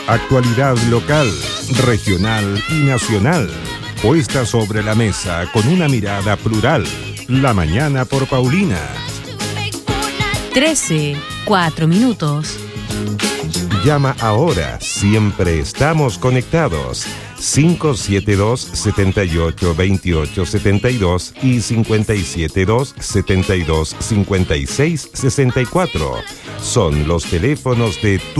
Actualidad local, regional y nacional, puesta sobre la mesa con una mirada plural. La mañana por Paulina. 13:04. Llama ahora, siempre estamos conectados. 572-782872 y 572-725664. Son los teléfonos de tu